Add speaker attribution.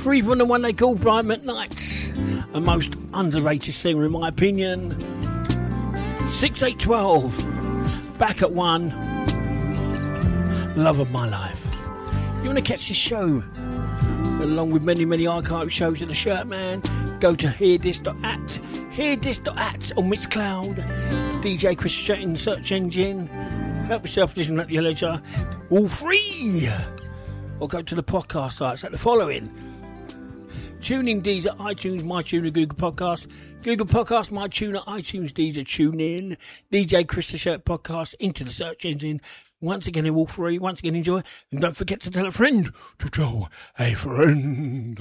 Speaker 1: Free from the one they call Brian McKnight's, a most underrated singer in my opinion. 6812, Back at One, Love of My Life. You want to catch this show along with many archive shows of the Shirt Man? Go to hearthis.at on Mixcloud, DJ Chris Shirt in the search engine. Help yourself, listen at your leisure, all free. Or go to the podcast sites at the following: TuneIn, Deezer, iTunes, MyTuner, Google Podcasts, MyTuner, iTunes, Deezer, TuneIn, DJ Chris the Shirt Podcast, into the search engine. Once again, they're all free. Once again, enjoy. And don't forget to tell a friend to tell a friend.